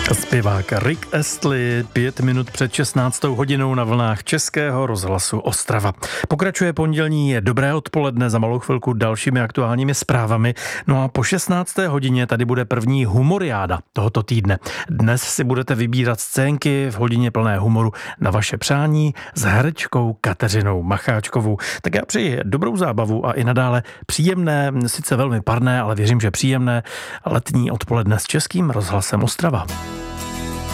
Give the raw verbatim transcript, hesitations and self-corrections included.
Zpěvák Rick Astley, pět minut před šestnáctou hodinou na vlnách Českého rozhlasu Ostrava. Pokračuje pondělní dobré odpoledne, za malou chvilku dalšími aktuálními zprávami. No a po šestnácté hodině tady bude první humoriáda tohoto týdne. Dnes si budete vybírat scénky v hodině plné humoru na vaše přání s herečkou Kateřinou Macháčkovou. Tak já přeji dobrou zábavu a i nadále příjemné, sice velmi parné, ale věřím, že příjemné letní odpoledne s Českým rozhlasem Ostrava.